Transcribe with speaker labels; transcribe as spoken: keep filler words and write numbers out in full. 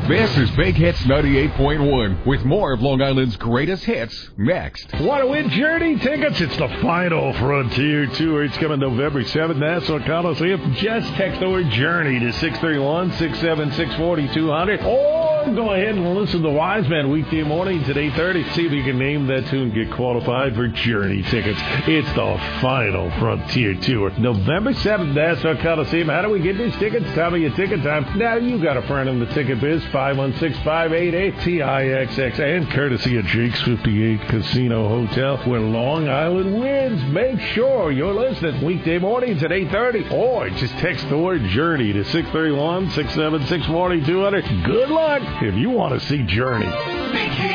Speaker 1: This is Big Hits ninety-eight point one with more of Long Island's greatest hits next.
Speaker 2: Want to win Journey tickets? It's the final Frontier Tour. It's coming November seventh, Nassau Coliseum. Just text the word Journey to six three one, six seven six, four two zero zero or go ahead and listen to Wise Man weekday mornings at eight thirty. See if you can name that tune and get qualified for Journey tickets. It's the final Frontier Tour. November seventh, Nassau Coliseum. How do we get these tickets? Tell me your ticket time. Now you got a friend in the ticket biz. five one six, five eight eight, T I X X. And courtesy of Jake's fifty-eight Casino Hotel, where Long Island wins. Make sure you're listening weekday mornings at eight thirty. Or just text the word Journey to six three one, six seven six, four two zero zero. Good luck if you want to see Journey.